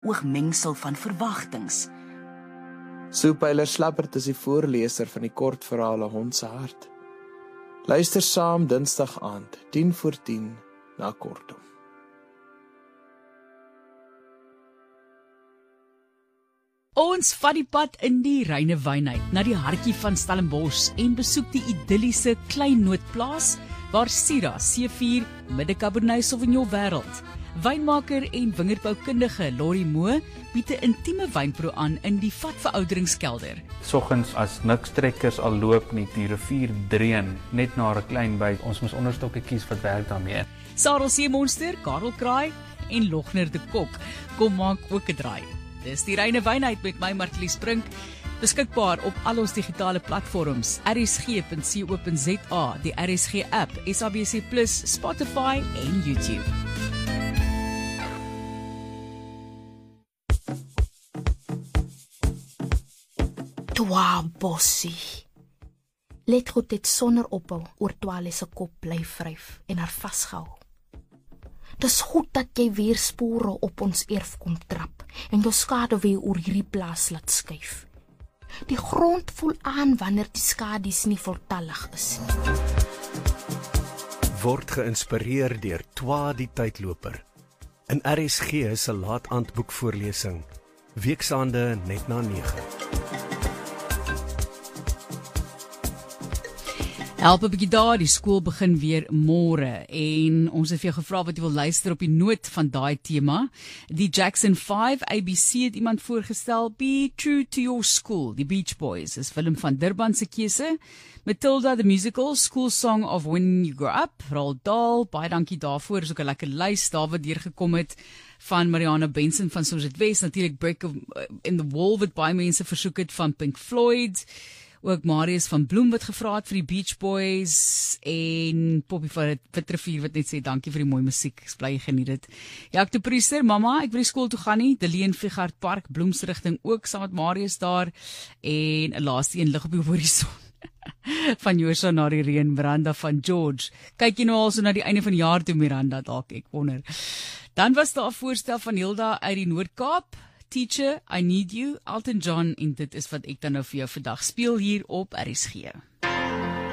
oogmengsel van verwagtings. Soepyler Slabbert is die voorleser van die kortverhale Hond se hart. Luister saam Dinsdag aand, 10:10 na Kortom. Ons vat die pad in die Reine Wynheid na die hartjie van Stellenbosch en besoek die idilliese Kleinnootplaas waar Syrah C4 midde Cabernet Sauvignon wêreld. Wynmaker en wingerdboukundige Laurie Moe bied 'n intieme wynproe aan in die vatverouderingskelder. Soggens as nikstrekkers al loop nie, die rivier dreun net na 'n klein byt. Ons moes onderstokke kies wat werk daarmee. Sarel Seemonster, Karel Kraai en Logner de Kok kom maak ook 'n draai. Dis die Reine Wynheid met my Martelies Brink, beskikbaar op al ons digitale platforms, rsg.co.za, die RSG app, SABC+, Spotify en YouTube. Twa bossie. Let goed dit sonder ophou oor Twale se kop bly vryf en haar vasgehou. Dis goed dat jy weer spore op ons erf kom trap en jou skaduwee oor hierdie plaas laat skuif. Die grond voel aan wanneer die skadu's nie voltallig is nie. Word geïnspireer deur Twa die tydloper. In RSG se laat-aandboekvoorlesing, weeksaande net na 9. Help 'n bietjie daar, die skool begin weer môre en ons het vir jou gevra wat jy wil luister op die noot van daai tema. Die Jackson 5 ABC het iemand voorgestel, Be True to Your School, die Beach Boys, is Willem van Durban se keuse. Matilda the Musical, School Song of When You Grow Up, Roald Dahl, baie dankie daarvoor, is ook 'n lekker lys daar wat deurgekom het van Mariana Benson van Soos het Wes, natuurlik Break in the Wall wat baie mense versoek het van Pink Floyd, ook Marius van Bloem wat gevra het vir die Beach Boys en Poppy van Witrivier wat net sê dankie vir die mooi musiek, ek bly geniet dit. Jaak de Priester, mamma, ek wil die skool toe gaan nie, Deleen Vigard Park, Bloemsrigting ook saam met Marius daar en 'n laaste een lig op die horison. Van Joshua na die reën, Miranda van George. Kyk jy nou al so na die einde van die jaar toe, Miranda, dalk, ek wonder. Dan was daar 'n voorstel van Hilda uit die Noord-Kaap, Teacher, I Need You, Elton John, en dit is wat ek dan nou vir jou vandag speel hier op RSG.